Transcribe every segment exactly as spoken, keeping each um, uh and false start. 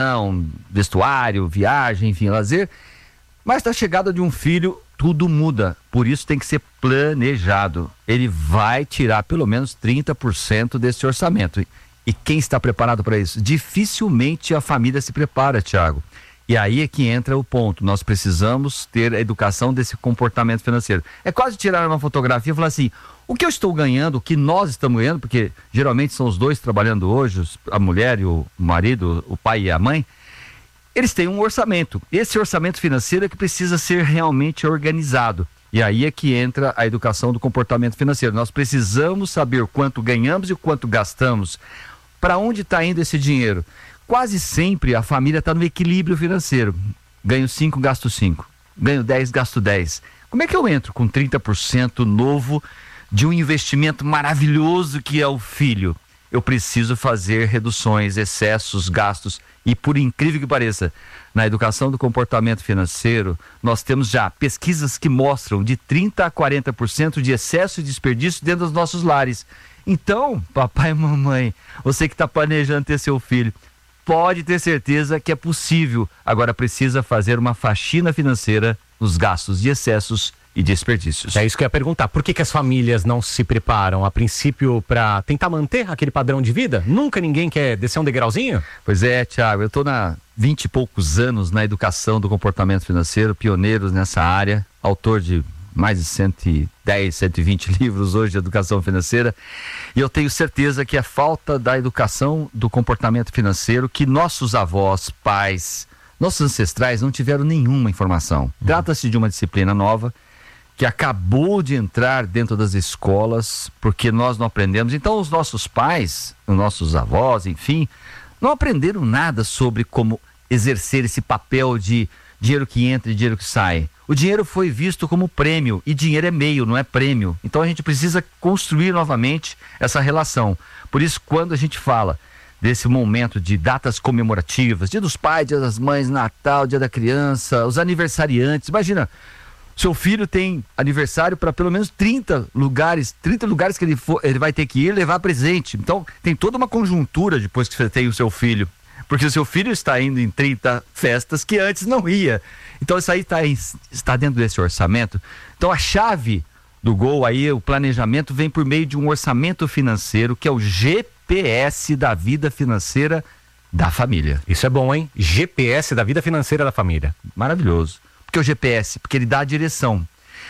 vestuário, viagem, enfim, lazer. Mas da chegada de um filho, tudo muda. Por isso tem que ser planejado. Ele vai tirar pelo menos trinta por cento desse orçamento. E quem está preparado para isso? Dificilmente a família se prepara, Thiago. E aí é que entra o ponto. Nós precisamos ter a educação desse comportamento financeiro. É quase tirar uma fotografia e falar assim, o que eu estou ganhando, o que nós estamos ganhando, porque geralmente são os dois trabalhando hoje, a mulher e o marido, o pai e a mãe, eles têm um orçamento. Esse orçamento financeiro é que precisa ser realmente organizado. E aí é que entra a educação do comportamento financeiro. Nós precisamos saber quanto ganhamos e o quanto gastamos. Para onde está indo esse dinheiro? Quase sempre a família está no equilíbrio financeiro. Ganho cinco, gasto cinco. Ganho dez, gasto dez. Como é que eu entro com trinta por cento novo de um investimento maravilhoso que é o filho? Eu preciso fazer reduções, excessos, gastos. E por incrível que pareça, na educação do comportamento financeiro, nós temos já pesquisas que mostram de trinta a quarenta por cento de excesso e desperdício dentro dos nossos lares. Então, papai e mamãe, você que está planejando ter seu filho, pode ter certeza que é possível. Agora precisa fazer uma faxina financeira nos gastos de excessos e desperdícios. É isso que eu ia perguntar. Por que que as famílias não se preparam, a princípio, para tentar manter aquele padrão de vida? Nunca ninguém quer descer um degrauzinho? Pois é, Thiago, eu estou há vinte e poucos anos na educação do comportamento financeiro, pioneiros nessa área, autor de mais de cento e dez, cento e vinte livros hoje de educação financeira, e eu tenho certeza que a falta da educação do comportamento financeiro, que nossos avós, pais, nossos ancestrais não tiveram nenhuma informação. Uhum. Trata-se de uma disciplina nova, que acabou de entrar dentro das escolas, porque nós não aprendemos. Então os nossos pais, os nossos avós, enfim, não aprenderam nada sobre como exercer esse papel de dinheiro que entra e dinheiro que sai. O dinheiro foi visto como prêmio, e dinheiro é meio, não é prêmio. Então a gente precisa construir novamente essa relação. Por isso, quando a gente fala desse momento de datas comemorativas, Dia dos Pais, Dia das Mães, Natal, Dia da Criança, os aniversariantes, imagina, seu filho tem aniversário para pelo menos trinta lugares, trinta lugares que ele, for, ele vai ter que ir levar presente. Então tem toda uma conjuntura depois que você tem o seu filho. Porque o seu filho está indo em trinta festas que antes não ia. Então isso aí tá em, está dentro desse orçamento. Então a chave do gol aí, o planejamento vem por meio de um orçamento financeiro, que é o G P S da vida financeira da família. Isso é bom, hein? G P S da vida financeira da família. Maravilhoso. Porque o G P S, porque ele dá a direção.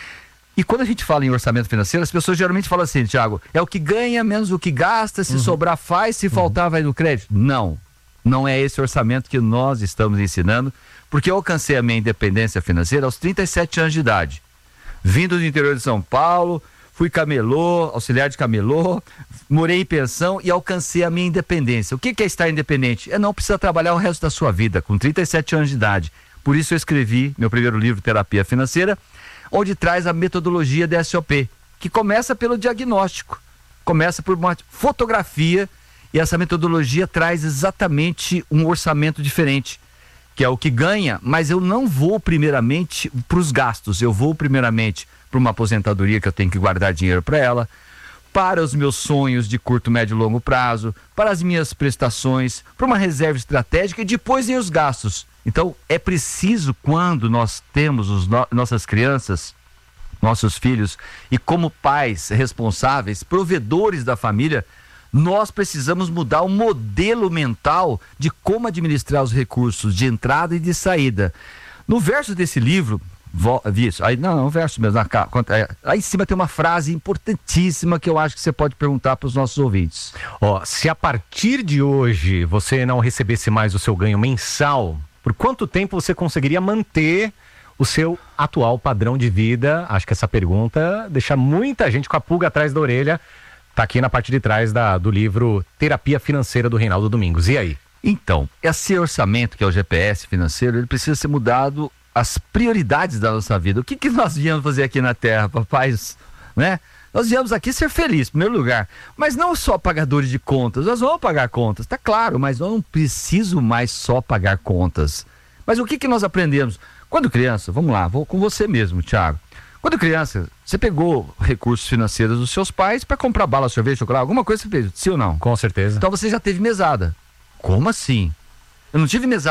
E quando a gente fala em orçamento financeiro, as pessoas geralmente falam assim, Thiago, é o que ganha menos o que gasta, se uhum. sobrar faz, se uhum. faltar vai no crédito. Não, não é esse orçamento que nós estamos ensinando, porque eu alcancei a minha independência financeira aos trinta e sete anos de idade. Vindo do interior de São Paulo, fui camelô, auxiliar de camelô, morei em pensão e alcancei a minha independência. O que é estar independente? É não precisar trabalhar o resto da sua vida, com trinta e sete anos de idade. Por isso eu escrevi meu primeiro livro, Terapia Financeira, onde traz a metodologia da S O P, que começa pelo diagnóstico, começa por uma fotografia, e essa metodologia traz exatamente um orçamento diferente, que é o que ganha, mas eu não vou primeiramente para os gastos, eu vou primeiramente para uma aposentadoria que eu tenho que guardar dinheiro para ela, para os meus sonhos de curto, médio e longo prazo, para as minhas prestações, para uma reserva estratégica e depois vem os gastos. Então é preciso, quando nós temos os no- nossas crianças, nossos filhos, e como pais responsáveis, provedores da família, nós precisamos mudar o modelo mental de como administrar os recursos de entrada e de saída. No verso desse livro, vo, isso, aí, não, não, o verso mesmo, na, aí, aí em cima tem uma frase importantíssima que eu acho que você pode perguntar para os nossos ouvintes. Ó, se a partir de hoje você não recebesse mais o seu ganho mensal, por quanto tempo você conseguiria manter o seu atual padrão de vida? Acho que essa pergunta deixa muita gente com a pulga atrás da orelha. Tá aqui na parte de trás da, do livro Terapia Financeira do Reinaldo Domingos. E aí? Então, esse orçamento que é o G P S financeiro, ele precisa ser mudado às prioridades da nossa vida. O que que nós viemos fazer aqui na Terra, papais, né? Nós viemos aqui ser felizes, em primeiro lugar. Mas não só pagadores de contas, nós vamos pagar contas, tá claro, mas eu não preciso mais só pagar contas. Mas o que que nós aprendemos? Quando criança, vamos lá, vou com você mesmo, Thiago. Quando criança, você pegou recursos financeiros dos seus pais para comprar bala, sorvete, chocolate, alguma coisa você fez, sim ou não? Com certeza. Então você já teve mesada. Como assim? Eu não tive mesada.